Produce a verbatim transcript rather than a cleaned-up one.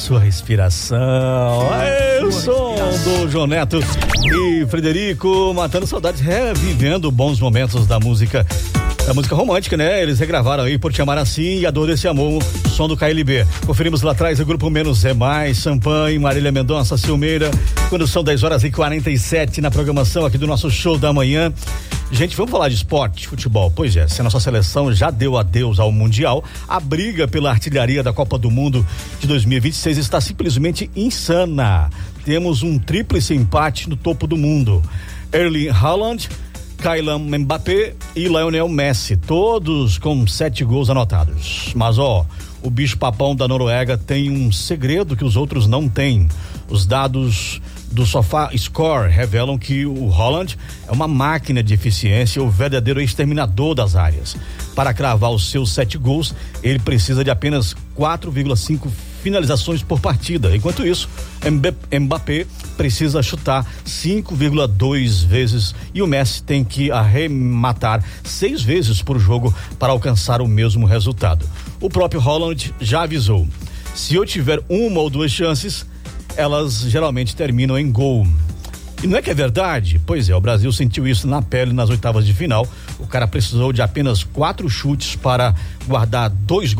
sua respiração. É o som do João Neto e Frederico matando saudades, revivendo bons momentos da música. Da música romântica, né? Eles regravaram aí Por Te Amar Assim e A Dor Desse Amor, som do K L B. Conferimos lá atrás o grupo Menos é Mais, Champanhe, Marília Mendonça, Silmeira, quando são dez horas e quarenta e sete na programação aqui do nosso show da manhã. Gente, vamos falar de esporte, futebol. Pois é, se a nossa seleção já deu adeus ao Mundial, a briga pela artilharia da Copa do Mundo de dois mil e vinte e seis está simplesmente insana. Temos um tríplice empate no topo do mundo. Erling Haaland, Kylian Mbappé e Lionel Messi, todos com sete gols anotados. Mas ó, o bicho papão da Noruega tem um segredo que os outros não têm. Os dados do Sofá Score revelam que o Haaland é uma máquina de eficiência, o verdadeiro exterminador das áreas. Para cravar os seus sete gols, ele precisa de apenas quatro vírgula cinco finalizações por partida. Enquanto isso, Mbappé precisa chutar cinco vírgula dois vezes e o Messi tem que arrematar seis vezes por jogo para alcançar o mesmo resultado. O próprio Haaland já avisou: se eu tiver uma ou duas chances, elas geralmente terminam em gol. E não é que é verdade? Pois é, o Brasil sentiu isso na pele nas oitavas de final. O cara precisou de apenas quatro chutes para guardar dois gols.